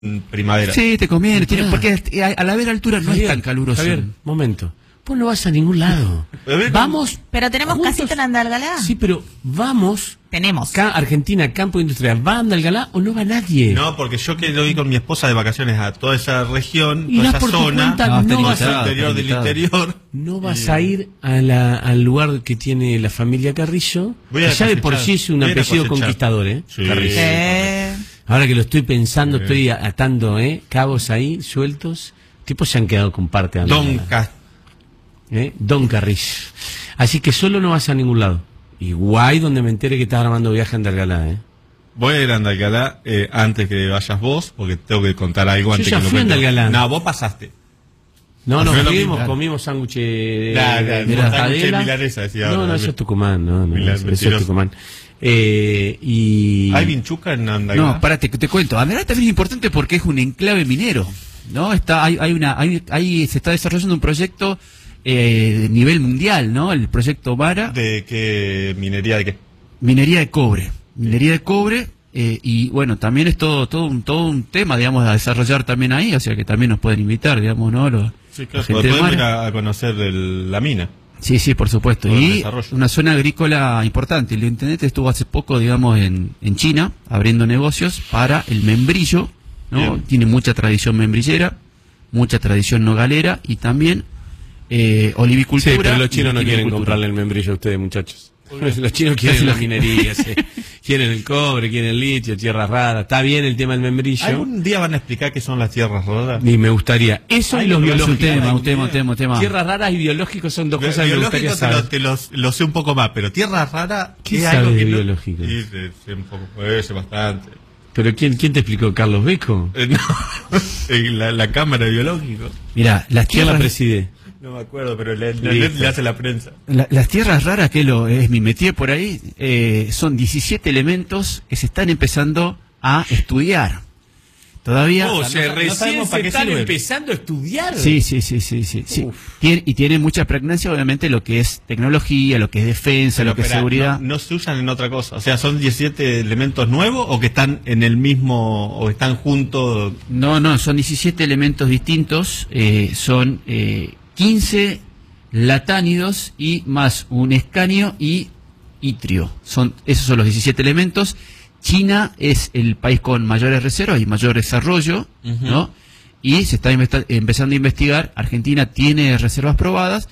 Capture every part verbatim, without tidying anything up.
primavera. Sí, te conviene, tiene, porque al haber altura no Javier, es tan caluroso. Javier, momento. Vos no vas a ningún lado. Vamos. Pero tenemos juntos. casita en Andalgalá. Sí, pero vamos. Tenemos. Ca Argentina, campo industrial. ¿Va a Andalgalá o no va nadie? No, porque yo que lo vi con mi esposa de vacaciones a toda esa región, y toda esa por zona, cuenta, no, no vas al interior del interior. No vas a ir a la, al lugar que tiene la familia Carrillo. Voy a que ya de por sí es un apellido conquistador, ¿eh? Sí. Carrillo. Eh. Ahora que lo estoy pensando, Sí. estoy atando, ¿eh? Cabos ahí, sueltos. Tipos se han quedado con parte de Don Cast. ¿Eh? Don Carrillo. Así que solo no vas a ningún lado. Y guay donde me entere que estás armando viaje a Andalgalá, ¿eh? Voy a ir a Andalgalá eh, antes que vayas vos, porque tengo que contar algo Yo antes ya que lo fui a cuente. Andalgalá. No, vos pasaste. No, no, Fue lo fuimos, mismo. comimos sándwich de, Nah, nah, de no, mortadela. sándwich de milanesa, decía No, ahora, no, eso es Tucumán, no, no, Milan- eso es mentiroso. Tucumán. Eh, y... ¿Hay vinchuca en Andalgalá? No, párate, te cuento. Andalgalá también es importante porque es un enclave minero, ¿no? Está, hay, hay una, hay, hay, se está desarrollando un proyecto eh, de nivel mundial, ¿no? El proyecto Mara. ¿De qué minería de qué? Minería de cobre. Minería de cobre. Eh, y bueno, también es todo, todo, un, todo un tema, digamos, a desarrollar también ahí, o sea que también nos pueden invitar, digamos, ¿no? Los, Sí, la claro, gente de podemos ir Mara. a, a conocer el, la mina. Sí, sí, por supuesto. Todo el Y desarrollo. una zona agrícola importante. El Intendente estuvo hace poco, digamos, en, en China, abriendo negocios para el membrillo, ¿no? Bien. Tiene mucha tradición membrillera, mucha tradición nogalera y también eh, olivicultura. Sí, pero los chinos y no quieren viticultura. comprarle el membrillo a ustedes, muchachos. Los chinos quieren la minería, sí. Quieren el cobre, quieren el litio, tierras raras. Está bien el tema del membrillo. ¿Algún día van a explicar qué son las tierras raras? Y me gustaría. Eso Ay, y los no, es un biológicos. tema, un tema, un tema, un tema. Tierras raras y biológicos son dos cosas que me gustaría Biológico te, lo, saber. te los, lo sé un poco más, pero tierra rara ¿Qué es sabes algo de que no- biológico? Sí, sé, sé un poco, eh, sé bastante. ¿Pero quién, quién te explicó? ¿Carlos Beco? Eh, no, en la, la cámara de biológico. Mirá, las ¿Quién la tierras, preside? No me acuerdo, pero le, le, Listo. le hace la prensa. la- las tierras raras, que lo, es mi métier por ahí, eh, son diecisiete elementos que se están empezando a estudiar. Todavía... Oh, no o sea, sa- no recién sabemos se para qué están sirven. empezando a estudiar. Sí, sí, sí, sí, sí. sí. Uf. Tiene, y tiene mucha pregnancia, obviamente, lo que es tecnología, lo que es defensa, Pero lo que es espera, seguridad. No, no se usan en otra cosa. O sea, ¿son diecisiete elementos nuevos o que están en el mismo, o están juntos? No, no, son diecisiete elementos distintos, eh, son eh, quince latánidos y más un escanio y itrio. Son, esos son los diecisiete elementos. China es el país con mayores reservas y mayor desarrollo, Ujú. ¿no? Y se está investa- empezando a investigar. Argentina tiene reservas probadas.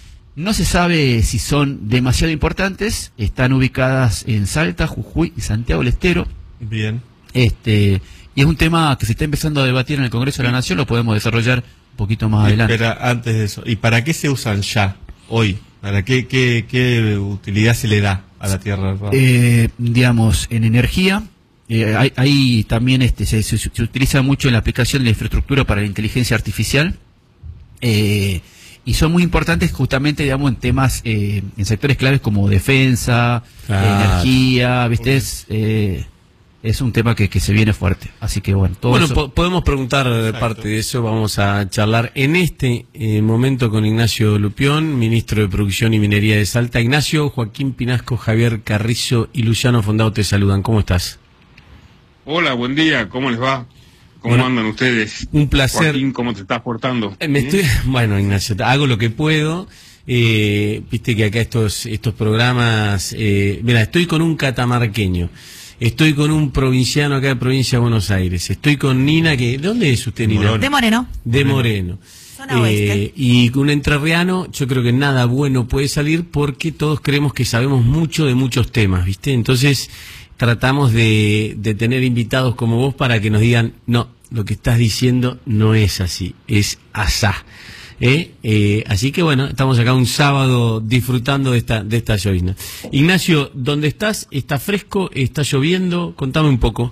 No se sabe si son demasiado importantes. Están ubicadas en Salta, Jujuy y Santiago del Estero. Bien. Este, y es un tema que se está empezando a debatir en el Congreso de la Nación. Lo podemos desarrollar un poquito más adelante. Espera, antes de eso. ¿Y para qué se usan ya, hoy? ¿Para qué, qué, qué utilidad se le da a la tierra rara? Eh, digamos, en energía, eh, hay, hay también este, se, se- se utiliza mucho en la aplicación de la infraestructura para la inteligencia artificial. Eh, y son muy importantes justamente, digamos, en temas, eh, en sectores claves como defensa, Claro. energía, ¿viste? Es, eh, es un tema que, que se viene fuerte. Así que bueno, todo Bueno, eso- po- podemos preguntar de Exacto. parte de eso. Vamos a charlar en este eh, momento con Ignacio Lupión, ministro de Producción y Minería de Salta. Ignacio, Joaquín Pinasco, Javier Carrizo y Luciano Fondado te saludan. ¿Cómo estás? Hola, buen día, ¿cómo les va? ¿Cómo Bueno, andan ustedes? un placer. Joaquín, ¿cómo te estás portando? Eh, me ¿Bien? estoy, bueno, Ignacio, hago lo que puedo. Eh, Viste que acá estos estos programas, eh, mira, estoy con un catamarqueño, estoy con un provinciano acá de provincia de Buenos Aires, estoy con Nina, que ¿de dónde es usted, Nina? Morón. De Moreno. De Moreno. Zona oeste. Y un entrerriano, yo creo que nada bueno puede salir porque todos creemos que sabemos mucho de muchos temas, ¿viste? Entonces tratamos de, de tener invitados como vos para que nos digan, no, lo que estás diciendo no es así, es asá. ¿Eh? Eh, así que bueno, estamos acá un sábado disfrutando de esta de esta llovizna. Ignacio, ¿dónde estás? ¿Está fresco? ¿Está lloviendo? Contame un poco.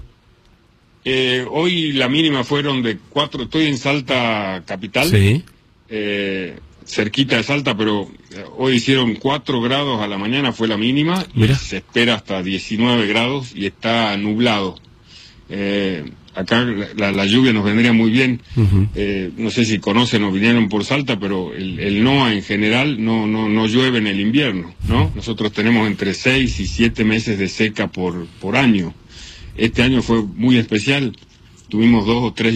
Eh, hoy la mínima fueron de cuatro, estoy en Salta capital, Sí. eh, cerquita de Salta, pero eh, hoy hicieron cuatro grados a la mañana, fue la mínima, Mira. y se espera hasta diecinueve grados y está nublado. Eh, acá la, la- la lluvia nos vendría muy bien. Ujú. Eh, no sé si conocen o vinieron por Salta, pero el, el NOA en general no, no, no llueve en el invierno, ¿no? Nosotros tenemos entre seis y siete meses de seca por, por año. Este año fue muy especial. tuvimos dos o tres